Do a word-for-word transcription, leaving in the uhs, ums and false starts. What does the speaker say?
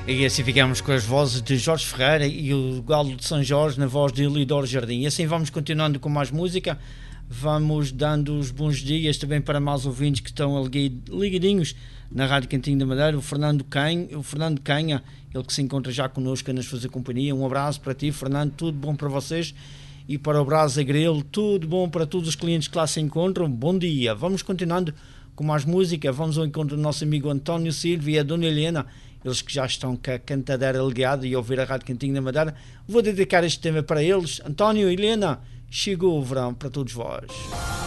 E assim ficamos com as vozes de Jorge Ferreira e o Galo de São Jorge na voz de Elidor Jardim. E assim vamos continuando com mais música, vamos dando os bons dias também para mais ouvintes que estão ligadinhos na Rádio Cantinho da Madeira. O Fernando Canha, o Fernando Canha, ele que se encontra já connosco a nos fazer companhia. Um abraço para ti, Fernando, tudo bom para vocês. E para o Brás Agrelo, tudo bom para todos os clientes que lá se encontram. Bom dia. Vamos continuando com mais música. Vamos ao encontro do nosso amigo António Silva e a Dona Helena, eles que já estão com a cantadeira ligada e a ouvir a Rádio Cantinho da Madeira. Vou dedicar este tema para eles. António e Helena, chegou o verão para todos vós.